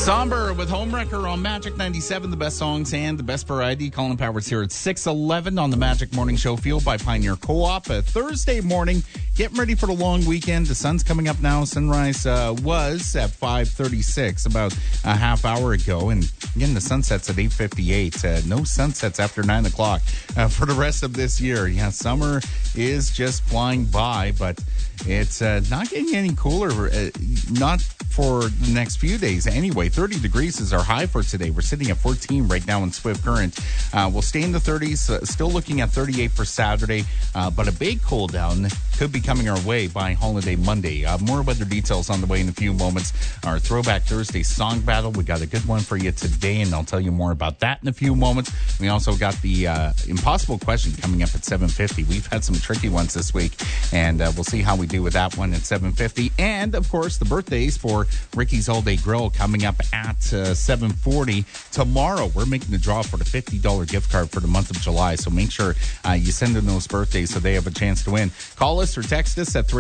Somber with Homewrecker on Magic 97, the best songs and the best variety. Colin Powers here at 6:11 on the Magic Morning Show, fueled by Pioneer Co-op. A Thursday morning, getting ready for the long weekend. The sun's coming up now. Sunrise was at 5:36 about a half hour ago. And again, the sunset's at 8:58. No sunsets after 9 o'clock for the rest of this year. Yeah, summer is just flying by, but it's not getting any cooler. Not for the next few days anyway. 30 degrees is our high for today. We're sitting at 14 right now in Swift Current. We'll stay in the 30s, still looking at 38 for Saturday, but a big cool down could be coming our way by Holiday Monday. More weather details on the way in a few moments. Our Throwback Thursday song battle. We got a good one for you today, and I'll tell you more about that in a few moments. We also got the impossible question coming up at 7:50. We've had some tricky ones this week, and we'll see how we do with that one at 7:50. And, of course, the birthdays for Ricky's All Day Grill coming up at 7:40. Tomorrow, we're making the draw for the $50 gift card for the month of July, so make sure you send in those birthdays so they have a chance to win. Call us or text us at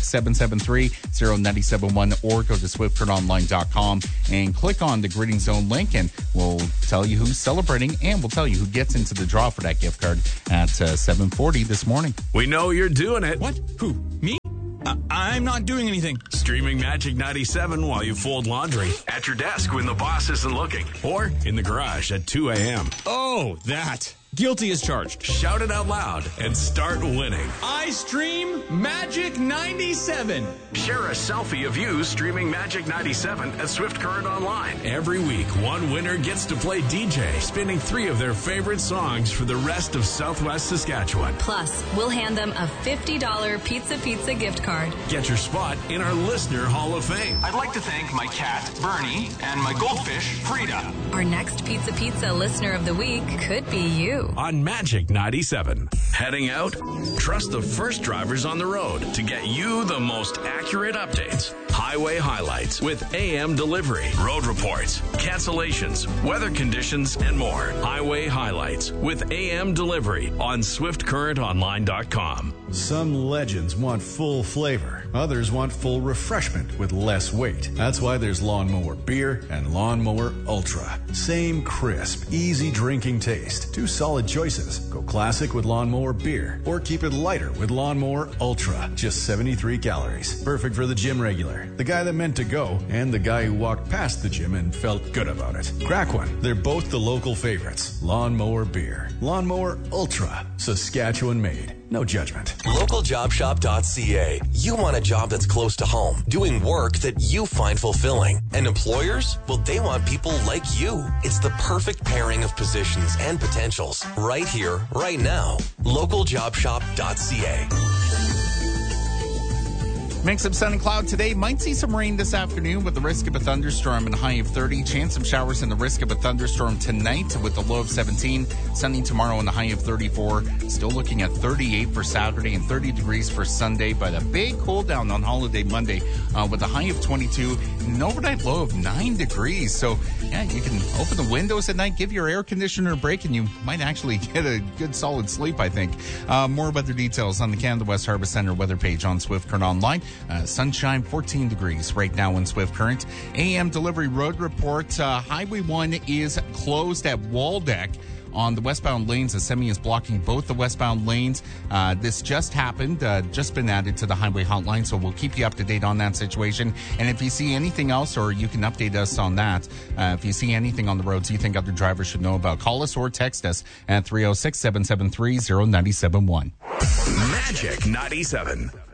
306-773-0971 or go to swiftcurrentonline.com and click on the Greeting Zone link, and we'll tell you who's celebrating, and we'll tell you who gets into the draw for that gift card at 7:40 this morning. We know you're doing it. What? Who? Me? I'm not doing anything. Streaming Magic 97 while you fold laundry, at your desk when the boss isn't looking, or in the garage at 2 a.m. Oh, that. Guilty as charged. Shout it out loud and start winning. I stream Magic 97. Share a selfie of you streaming Magic 97 at Swift Current Online. Every week, one winner gets to play DJ, spinning 3 of their favorite songs for the rest of Southwest Saskatchewan. Plus, we'll hand them a $50 Pizza gift card. Get your spot in our Listener Hall of Fame. I'd like to thank my cat, Bernie, and my goldfish, Frida. Our next Pizza Listener of the Week could be you. On Magic 97. Heading out? Trust the first drivers on the road to get you the most accurate updates. Highway highlights with AM delivery, road reports, cancellations, weather conditions, and more. Highway highlights with AM delivery on SwiftCurrentOnline.com. Some legends want full flavor. Others want full refreshment with less weight. That's why there's Lawnmower Beer and Lawnmower Ultra. Same crisp, easy drinking taste. 2 solid choices. Go classic with Lawnmower Beer or keep it lighter with Lawnmower Ultra. Just 73 calories. Perfect for the gym regular, the guy that meant to go, and the guy who walked past the gym and felt good about it. Crack one. They're both the local favorites. Lawnmower Beer. Lawnmower Ultra. Saskatchewan made. No judgment. LocalJobShop.ca. You want a job that's close to home, doing work that you find fulfilling. And employers? Well, they want people like you. It's the perfect pairing of positions and potentials. Right here, right now. LocalJobShop.ca. Mix of sun and cloud today. Might see some rain this afternoon with the risk of a thunderstorm and a high of 30. Chance of showers and the risk of a thunderstorm tonight with a low of 17. Sunny tomorrow and a high of 34. Still looking at 38 for Saturday and 30 degrees for Sunday. But a big cool down on Holiday Monday with a high of 22 and an overnight low of 9 degrees. So, yeah, you can open the windows at night, give your air conditioner a break, and you might actually get a good solid sleep, I think. More weather details on the Canada West Harvest Center weather page on Swift Current Online. Sunshine, 14 degrees right now in Swift Current. AM delivery road report. Highway 1 is closed at Waldeck. On the westbound lanes, a semi is blocking both the westbound lanes. This just happened, just been added to the highway hotline, so we'll keep you up to date on that situation. And if you see anything else, or you can update us on that, if you see anything on the roads you think other drivers should know about, call us or text us at 306-773-0971. Magic 97.